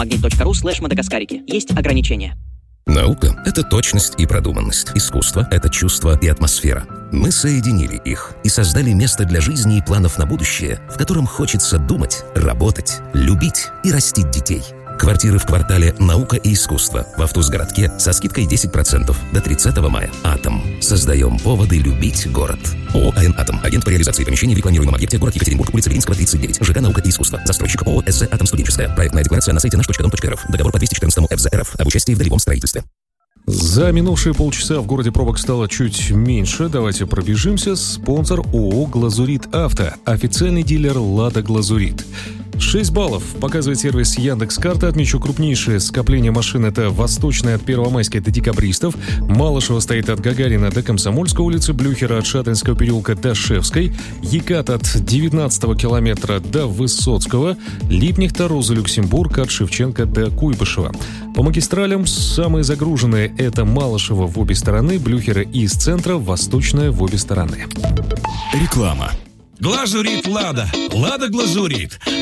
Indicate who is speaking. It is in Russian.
Speaker 1: Magnit.ru/мадагаскарики. Есть ограничения.
Speaker 2: Наука — это точность и продуманность. Искусство — это чувство и атмосфера. Мы соединили их и создали место для жизни и планов на будущее, в котором хочется думать, работать, любить и растить детей. Квартиры в квартале «Наука и искусство» в Автузгородке со скидкой 10% до 30 мая. «Атом». Создаем поводы любить город. ООО «АН Атом». Агент по реализации помещений в рекламируемом объекте, город Екатеринбург, улица Ленинского, 39. ЖК «Наука и искусство». Застройщик ООО «СЗ Атом Студенческая». Проектная декларация на сайте наш.дом.рф. Договор по 214 ФЗ РФ. Об участии в долевом строительстве.
Speaker 3: За минувшие полчаса в городе пробок стало чуть меньше. Давайте пробежимся. Спонсор ООО «Глазурит Авто». Официальный дилер «Лада Глазурит». 6 баллов показывает сервис Яндекс.Карта. Отмечу крупнейшее скопление машин. Это Восточная от Первомайской до Декабристов. Малышева стоит от Гагарина до Комсомольской улицы, Блюхера от Шадринского переулка до Шевской, Екат от 19-го километра до Высоцкого, Липнихта, Роза Люксембург от Шевченко до Куйбышева. По магистралям самые загруженные — это Малышева в обе стороны, Блюхера из центра, Восточная в обе стороны.
Speaker 4: Реклама. Глазурит Лада. Лада Глазурит.